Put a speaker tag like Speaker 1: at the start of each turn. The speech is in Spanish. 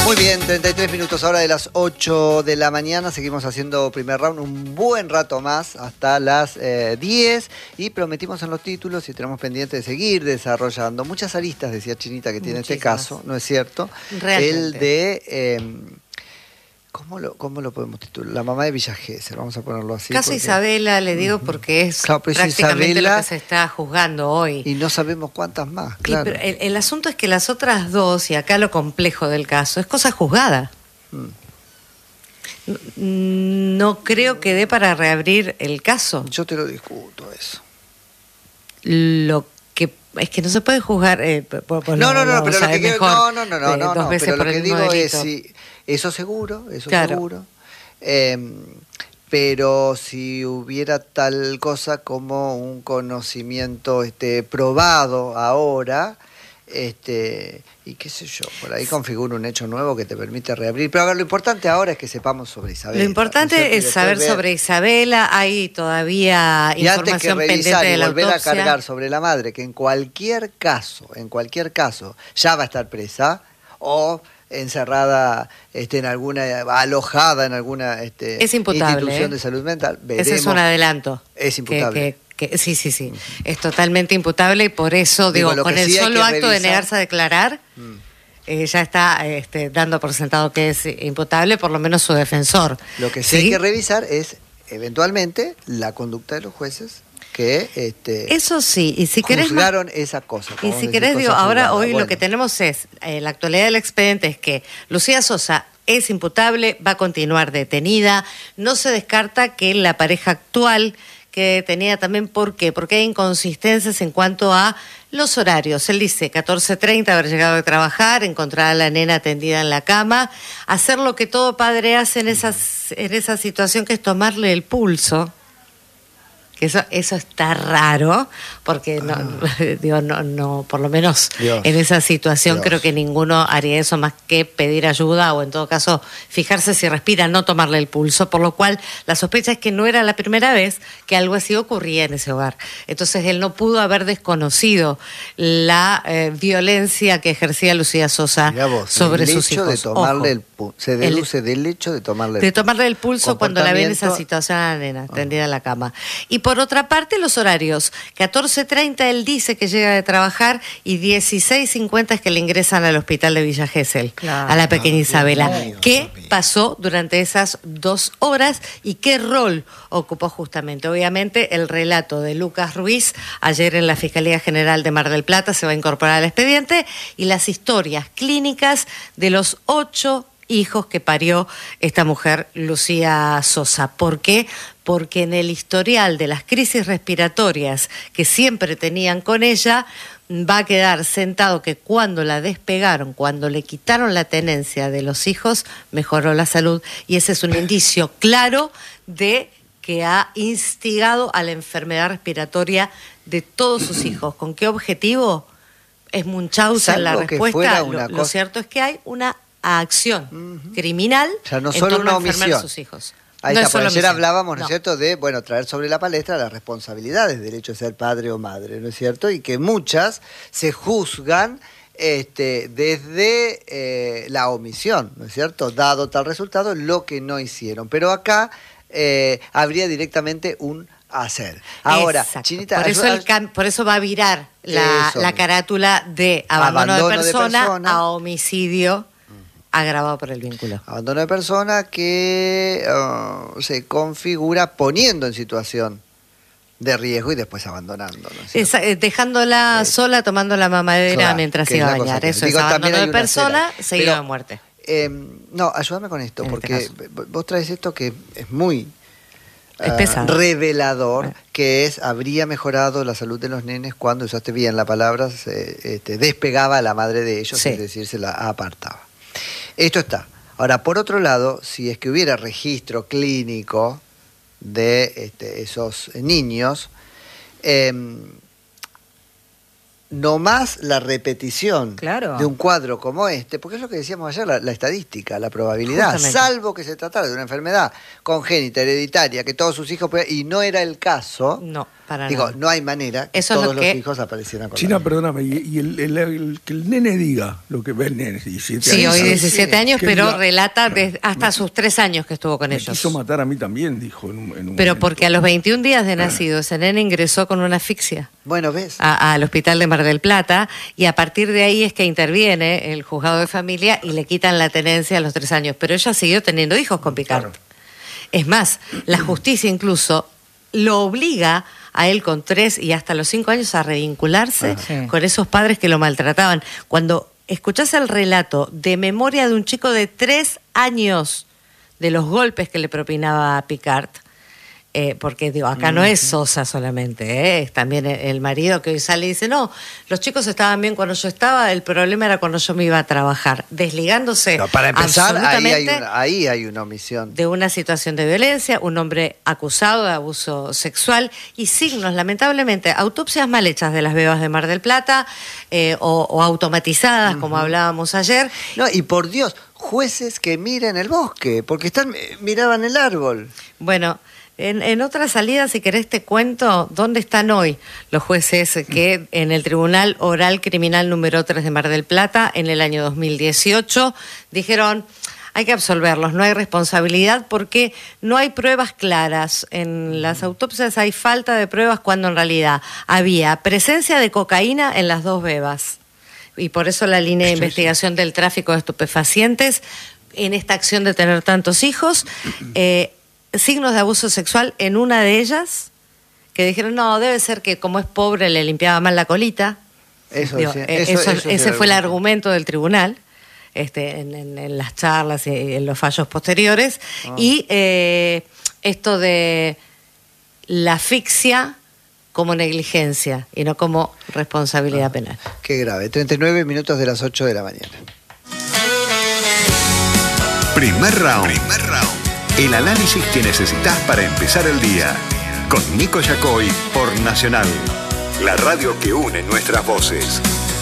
Speaker 1: Muy bien, 33 minutos ahora de las 8 de la mañana. Seguimos haciendo primer round un buen rato más hasta las 10. Y prometimos en los títulos y tenemos pendiente de seguir desarrollando muchas aristas, decía Chinita, que tiene este caso, ¿no es cierto?
Speaker 2: Realmente.
Speaker 1: El de... ¿Cómo lo podemos titular? La mamá de Villa Gesell, vamos a ponerlo así.
Speaker 2: Caso Isabela, le digo, porque es
Speaker 1: claro,
Speaker 2: prácticamente
Speaker 1: Isabela,
Speaker 2: lo que se está juzgando hoy.
Speaker 1: Y no sabemos cuántas más, claro.
Speaker 2: Pero el asunto es que las otras dos, y acá lo complejo del caso, es cosa juzgada. No creo que dé para reabrir el caso.
Speaker 1: Yo te lo discuto eso.
Speaker 2: Lo que es que no se puede juzgar.
Speaker 1: No, pero lo que quiero, no,
Speaker 2: dos veces
Speaker 1: pero
Speaker 2: por
Speaker 1: lo que
Speaker 2: el mismo
Speaker 1: digo
Speaker 2: delito.
Speaker 1: es si eso seguro,
Speaker 2: Claro.
Speaker 1: seguro. Pero si hubiera tal cosa como un conocimiento probado ahora, y qué sé yo, por ahí configura un hecho nuevo que te permite reabrir. Pero a ver, lo importante ahora es que sepamos sobre Isabela.
Speaker 2: Lo importante es saber sobre Isabela. Hay todavía
Speaker 1: y
Speaker 2: información
Speaker 1: antes que revisar
Speaker 2: pendiente de
Speaker 1: y
Speaker 2: la
Speaker 1: volver
Speaker 2: autopsia.
Speaker 1: a cargar sobre la madre, que en cualquier caso, ya va a estar presa o encerrada en alguna, alojada en alguna
Speaker 2: es imputable,
Speaker 1: institución de salud mental. Veremos.
Speaker 2: Ese es un adelanto.
Speaker 1: Es imputable.
Speaker 2: Sí. Es totalmente imputable y por eso, digo con el solo acto de negarse a declarar, ya está dando por sentado que es imputable, por lo menos su defensor.
Speaker 1: Lo que sí hay que revisar es, eventualmente, la conducta de los jueces que
Speaker 2: eso sí, y si
Speaker 1: juzgaron esa cosa.
Speaker 2: Y si querés, digo, ahora hoy lo que tenemos es, la actualidad del expediente es que Lucía Sosa es imputable, va a continuar detenida, no se descarta que la pareja actual quede detenida también. ¿Por qué? Porque hay inconsistencias en cuanto a los horarios. Él dice 14:30 haber llegado de trabajar, encontrar a la nena tendida en la cama, hacer lo que todo padre hace en esa situación, que es tomarle el pulso. Que eso está raro, porque no, por lo menos en esa situación creo que ninguno haría eso más que pedir ayuda o en todo caso fijarse si respira, no tomarle el pulso, por lo cual la sospecha es que no era la primera vez que algo así ocurría en ese hogar. Entonces él no pudo haber desconocido la violencia que ejercía Lucía Sosa sobre sus hijos.
Speaker 1: Se deduce del hecho de tomarle
Speaker 2: el pulso cuando la ve en esa situación a la nena, tendida en la cama. Y por otra parte, los horarios. 14:30 él dice que llega de trabajar y 16:50 es que le ingresan al hospital de Villa Gesell, a la pequeña Isabela. ¿Qué pasó durante esas 2 horas y qué rol ocupó justamente? Obviamente, el relato de Lucas Ruiz, ayer en la Fiscalía General de Mar del Plata, se va a incorporar al expediente, y las historias clínicas de los 8 hijos que parió esta mujer, Lucía Sosa. ¿Por qué? Porque en el historial de las crisis respiratorias que siempre tenían con ella, va a quedar sentado que cuando la despegaron, cuando le quitaron la tenencia de los hijos, mejoró la salud, y ese es un indicio claro de que ha instigado a la enfermedad respiratoria de todos sus hijos. ¿Con qué objetivo? Es Munchausen la respuesta. Lo cierto es que hay una acción criminal
Speaker 1: no en torno a enfermar a
Speaker 2: sus hijos.
Speaker 1: Ahí está, porque ayer hablábamos, ¿no es cierto?, de, traer sobre la palestra las responsabilidades del hecho de ser padre o madre, ¿no es cierto? Y que muchas se juzgan desde la omisión, ¿no es cierto? Dado tal resultado, lo que no hicieron. Pero acá habría directamente un hacer. Ahora, Chinita,
Speaker 2: por eso va a virar la carátula de abandono de persona a homicidio agravado por el vínculo.
Speaker 1: Abandono de persona que se configura poniendo en situación de riesgo y después abandonando, ¿no?
Speaker 2: Dejándola sola, tomando la mamadera mientras se iba a bañar. Eso es abandono de persona seguido de muerte.
Speaker 1: No, ayúdame con esto, porque vos traes esto que es muy revelador, que habría mejorado la salud de los nenes cuando, usaste bien la palabra, despegaba a la madre de ellos, es decir, se la apartaba. Esto está. Ahora, por otro lado, si es que hubiera registro clínico de esos niños, no más la repetición
Speaker 3: Claro.
Speaker 1: de un cuadro como este, porque es lo que decíamos ayer, la estadística, la probabilidad,
Speaker 2: Justamente.
Speaker 1: salvo que se tratara de una enfermedad congénita, hereditaria, que todos sus hijos y no era el caso.
Speaker 2: No, para
Speaker 1: Digo,
Speaker 2: nada.
Speaker 1: no hay manera que
Speaker 2: Eso es
Speaker 1: todos
Speaker 2: lo
Speaker 1: los
Speaker 2: que-
Speaker 1: hijos aparecieran con
Speaker 4: China,
Speaker 1: la misma.
Speaker 4: perdóname, y que el nene diga lo que ve el nene, 17
Speaker 2: Sí,
Speaker 4: años.
Speaker 2: hoy
Speaker 1: Sí,
Speaker 2: 17 años,
Speaker 4: que
Speaker 2: pero
Speaker 4: diga,
Speaker 2: relata hasta sus 3 años que estuvo con
Speaker 4: me
Speaker 2: ellos.
Speaker 4: quiso matar a mí también, dijo en un
Speaker 2: Pero
Speaker 4: momento.
Speaker 2: porque a los 21 días de nacido, ese nene ingresó con una asfixia
Speaker 1: Bueno, ¿ves?
Speaker 2: al hospital de Mar del Plata, y a partir de ahí es que interviene el juzgado de familia y le quitan la tenencia a los 3 años. Pero ella siguió teniendo hijos con Picard.
Speaker 1: Claro.
Speaker 2: Es más, la justicia incluso lo obliga a él con 3 y hasta los 5 años a revincularse
Speaker 3: Sí.
Speaker 2: con esos padres que lo maltrataban. Cuando escuchás el relato de memoria de un chico de 3 años de los golpes que le propinaba a Picard, porque digo, acá no es Sosa solamente, es también el marido que hoy sale y dice, no, los chicos estaban bien cuando yo estaba, el problema era cuando yo me iba a trabajar, desligándose
Speaker 1: No, para empezar,
Speaker 2: absolutamente
Speaker 1: ahí hay una omisión.
Speaker 2: de una situación de violencia, un hombre acusado de abuso sexual y signos, lamentablemente, autopsias mal hechas de las bebas de Mar del Plata o automatizadas, como hablábamos ayer.
Speaker 1: No, y por Dios, jueces que miren el bosque, porque miraban el árbol.
Speaker 2: Bueno, en otra salida, si querés, te cuento dónde están hoy los jueces que en el Tribunal Oral Criminal número 3 de Mar del Plata, en el año 2018, dijeron, hay que absolverlos, no hay responsabilidad porque no hay pruebas claras. En las autopsias hay falta de pruebas cuando en realidad había presencia de cocaína en las 2 bebas. Y por eso la línea de investigación del tráfico de estupefacientes en esta acción de tener tantos hijos, signos de abuso sexual en una de ellas, que dijeron, no, debe ser que como es pobre le limpiaba mal la colita.
Speaker 1: Eso,
Speaker 2: Digo,
Speaker 1: sí,
Speaker 2: ese fue el argumento del tribunal en las charlas y en los fallos posteriores. Y esto de la asfixia como negligencia y no como responsabilidad penal.
Speaker 1: Qué grave. 39 minutos de las 8 de la mañana.
Speaker 5: Primer round. El análisis que necesitas para empezar el día. Con Nico Yacoy por Nacional. La radio que une nuestras voces.